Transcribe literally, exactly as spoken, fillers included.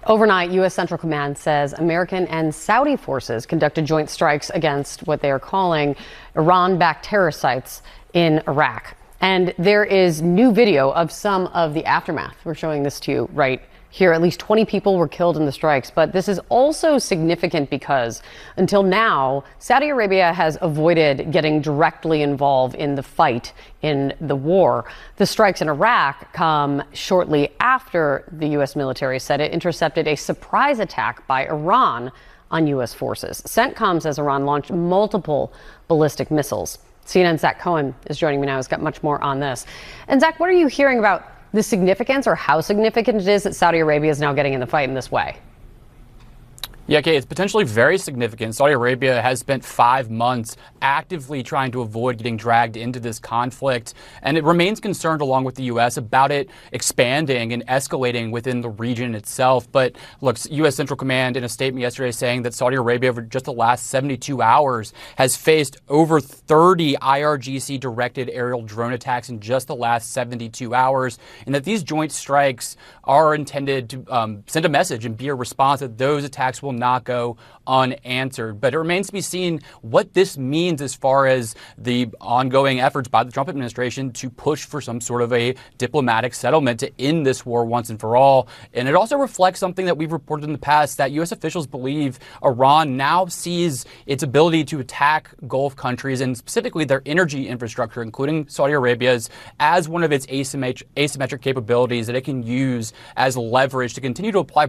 Overnight, U S. Central Command says American and Saudi forces conducted joint strikes against what they are calling Iran-backed terror sites in Iraq. And there is new video of some of the aftermath. We're showing this to you right here. At least twenty people were killed in the strikes. But this is also significant because until now, Saudi Arabia has avoided getting directly involved in the fight in the war. The strikes in Iraq come shortly after the U S military said it intercepted a surprise attack by Iran on U S forces. CENTCOM says Iran launched multiple ballistic missiles. C N N's Zach Cohen is joining me now. He's got much more on this. And Zach, what are you hearing about the significance or how significant it is that Saudi Arabia is now getting in the fight in this way? Yeah, Kate, it's potentially very significant. Saudi Arabia has spent five months actively trying to avoid getting dragged into this conflict, and it remains concerned, along with the U S, about it expanding and escalating within the region itself. But look, U S. Central Command in a statement yesterday saying that Saudi Arabia, over just the last seventy-two hours, has faced over thirty I R G C-directed aerial drone attacks in just the last seventy-two hours, and that these joint strikes are intended to um, send a message and be a response that those attacks will not go unanswered. But it remains to be seen what this means as far as the ongoing efforts by the Trump administration to push for some sort of a diplomatic settlement to end this war once and for all. And it also reflects something that we've reported in the past, that U S officials believe Iran now sees its ability to attack Gulf countries and specifically their energy infrastructure, including Saudi Arabia's, as one of its asymmetric, asymmetric capabilities that it can use as leverage to continue to apply